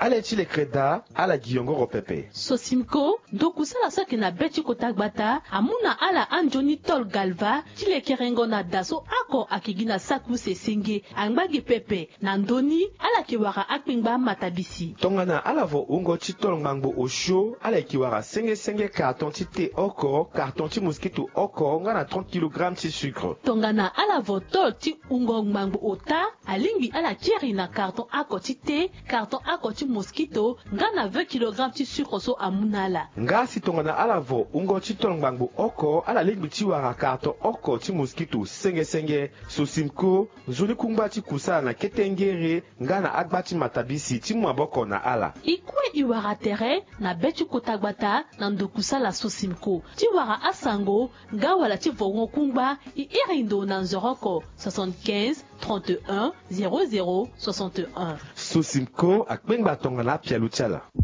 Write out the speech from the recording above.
ale chile kreda ala giyongoro pepe. Sosimko dokusala sake na beti kotagbata amuna ala anjoni tol galva chile kerengo na daso ako akigina saku sesenge angbagi pepe na ndoni ala kiwara akpingba matabisi. Tongana ala vo ungo chitol ngangbo osho ala kiwara senge carton tite oko carton ti mosquito oko ngana 30 kg ti sucre. Tongana ala vo tol ti ungo ngangbo ota alingi ala kieri na carton ako tite carton ako ti mosquito ngana 20 kg ti sucre so amunala. Nga si tongana ala vo ungo chitol ngangbo oko ala lingi ti wara carton oko ti mosquito senge Sosimko zoni kumba ti kusala na ketengere ngana agbati matabisi ti mwaboko na ala. Ikwe iwara tere na beti kotagbata na ndokusala Sosimko ti wara asango nga wala ti vongo kumba i irindo na nzoroko 75 31 00 61. Sosimko akpengba tongana pialuchala.